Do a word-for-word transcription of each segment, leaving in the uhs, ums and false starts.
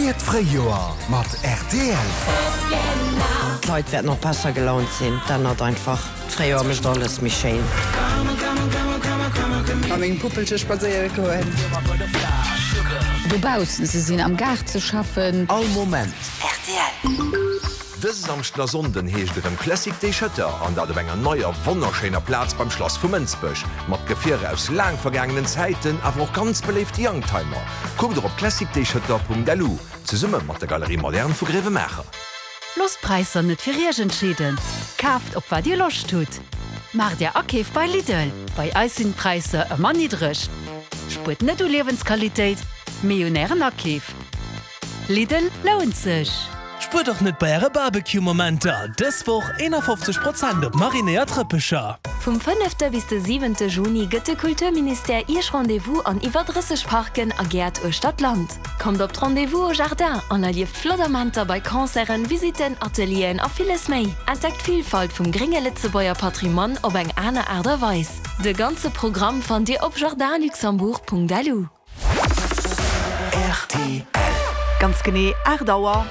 Viert Freijoer mat R T L. Leute werden noch besser gelaunt sind, dann hat einfach Freijoer mischt alles mich schön. Am eng Puppelsche spazieren goen. Dubausen sie sind am Gar zu schaffen. All Moment. R T L. Dës samstler Sonden heescht dem Classic Déchatter an dat enger neuer wonnerschener Platz beim Schloss vu Mënzbech, mat Gefire aus lang vergangenen Zeiten awer auch ganz beleeft Youngtimer. Guckt op classic déchatter punkt d l ze summe mat der Galerie Modern vu Greve Mächer. Lostpreiser net fir Regenschäden. Kaft op wat Dir loch tut. Mar der Akeef bei Lidl. Bei Eisenpreise e man nidrech. Sput net du Lebenssqualitéit, Millionären Akeef. Lidl lohnt sech. Spur doch net bei Ihre Barbecue-Momenter. Deswoch einundfünfzig Prozent op Marinea Trippecher. Vom fünften bis den siebenten Juni gëtt de Kulturminister ihr Rendezvous an iwwer dreißig Parken agiert o Stadtland. Kommt op Rendezvous au Jardin an erlieft Floddermanter bei Konzeren, Visiten, Atelieren a vieles méi. Entdeckt Vielfalt vum geringe Litzebäuer Patrimon op eng aner Aderweis. De ganze Programm fand Dir op jardin luxembourg punkt d l. R T L. Ganz gené Erdauer.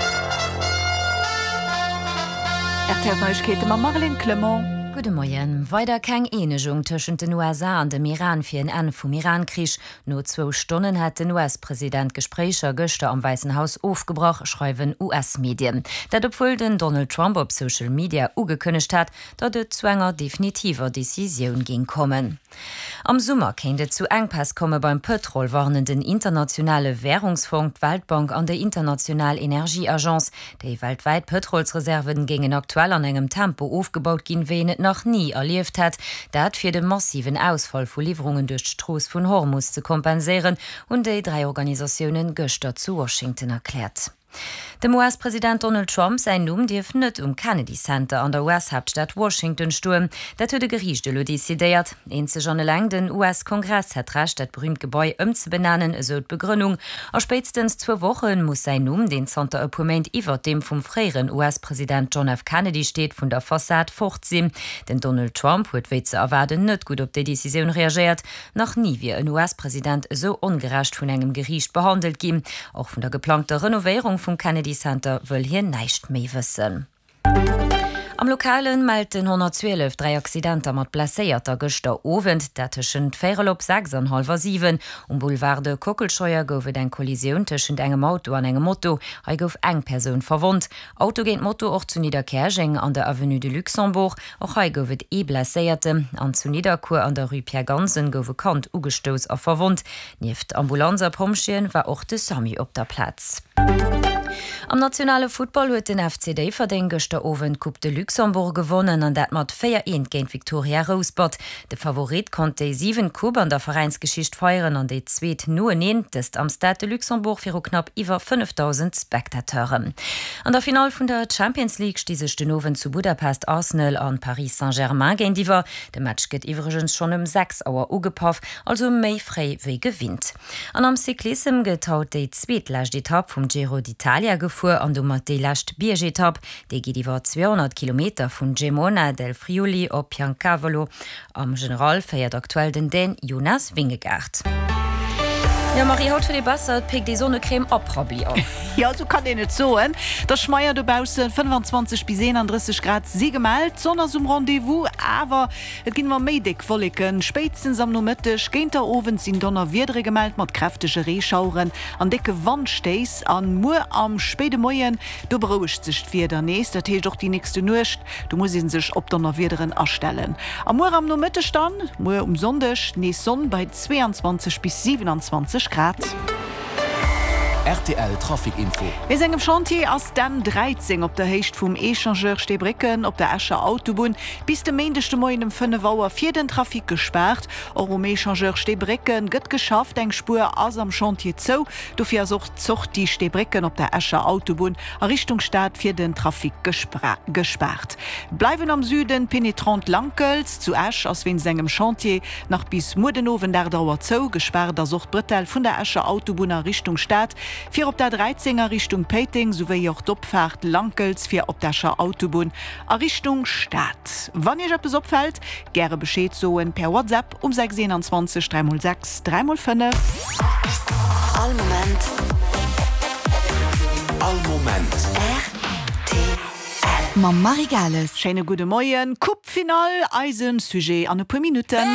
R T L-Neuigkeiten mit Marlene Clement. Gute Morgen. Weiter keine Einigung zwischen den U S A und dem Iran für ein Ende vom Iran-Krieg. Nur zwei Stunden hat der U S-Präsident Gespräche gestern am Weißen Haus aufgebracht, schreiben U S-Medien. Das, obwohl den Donald Trump auf Social Media angekündigt hat, dass es zu einer definitiver Decision ging kommen. Am Sommer könnte zu Engpass kommen beim Petrol, warnen den Internationale Währungsfonds, Weltbank und der Internationale Energieagenz. Die weltweit Petrolsreserven gingen aktuell an engem Tempo aufgebaut gehen, wie es noch nie erlebt hat, dat für den massiven Ausfall von Lieferungen durch Stroß von Hormuz zu kompensieren und die drei Organisationen gestern zu Washington erklärt. Dem U S-Präsident Donald Trump sein Numm dirf net um Kennedy Center an der U S-Hauptstadt Washington stumm, dat huet de Gerichte lo desideiert. Enzeg an lang den U S-Kongress hat rasch dat berühmt Gebäu ëm ze benennen, eso d'Begründung. A spätstens zwei Wochen muss sein Numm den Center Appointment iwwer dem vum freieren U S-Präsident John F. Kennedy steht vun der Fassade fortsinn. Den Donald Trump huet wéi ze erwarten net gut op de Decision reagiert. Noch nie wie ein U S-Präsident so ungerecht vun engem Gericht behandelt gin. Auch vun der geplante Renovierung vom Kennedy Center will hier nicht mehr wissen. Am Lokalen melden hundertzwölf drei Accidenter mat blesséierter gëster Owend, dat tschen Féierel op sechs an halber sieben. Um Boulevard de Kokelscheuer goufe eng Kollision tschen engem Auto an engem Motto, ha gouf eng Perun verwont. Auto géint Motto och zu Niederkerching an der Avenue de Luxembourg, och ha goufet e blesséierte. An zu Niederkur an der Rue Pierre Gansen goufe Kant ugestoos a verwont. Nieft Ambulanzer Pomschien war och de Sami op der Platz. Am nationale Football huet den F C D verdengegter Owen Coupe de Luxembourg gewonnen an dat mat vier eins géint Victoria Rosebud. De Favorit konnte sieben Coupe an der Vereinsgeschicht feieren an de zweet nur neentest am Stade de Luxembourg fir knapp iwwer fünftausend Spektateuren. An der Final vun der Champions League stiese den Owen zu Budapest Arsenal an Paris Saint-Germain géint iwwer. De Match gët iwwergens schon um sechs Auer ugepaff, also méi frei wéi gewinnt. An am Cyklism getaut déi zweetlächt Etappe vum Giro d'Italia gefu an du mat de lacht Biergetapp, de giet iwwer zweihundert Kilometer vun Gemona del Friuli op Piancavolo. Am General feiert aktuell den den Jonas Wingegaard. Ja, Marie, haut für die Wasser pickt die Sonnecreme ab, Robby. Ja, so kann ich nicht so. Das Schmeier du baust fünfundzwanzig bis einunddreißig Grad sie gemalt, Sonne zum Rendezvous, aber es ging mal mehr dick volligen. Spätestens am Nachmittag gehen da oben sind Donner wieder gemalt mit kräftigen Rehschauern, an dicke Wandstehs, an nur am späten Morgen, du beruhigst sich für der nächste, das heißt doch die nächste Nacht, du musst ihn sich ob Donner wieder erstellen. Am Morgen am Nachmittag dann, nur um Sonntag, nächste Sonne bei zweiundzwanzig bis siebenundzwanzig Grad. R T L Trafikinfo. Wir sind im Chantier aus dem dreizehn op der Hecht vom Échangeur Stebricken op der Escher Autobahn bis dem Mindeste Morgen um fünf Uhr für den Trafik gesperrt. Auch um Échangeur Stebricken gëtt geschafft eng Spur aus am Chantier zu. Dafür sucht Zucht die Stebricken op der Escher Autobahn a Richtung Stadt für den Trafik gesperrt. Bleiben am Süden penetrant Langkels zu Esch aus wenn engem Chantier nach bis Mudenoven der Dauer zu gesperrt der Sucht Brittel von der Escher Autobahn Richtung Stadt. Vier op der dreizehner Richtung Peting sowie auch Dopfahrt Langkels für op derscher Autobahn a Richtung Stadt. Wann ihr etwas opfällt, gerne Bescheid so per WhatsApp um sechs einundzwanzig drei null sechs drei null fünf. All Moment Ma Marigales. Schöne gute Morgen, Cupfinal, Eisen, Sujet an ein paar Minuten.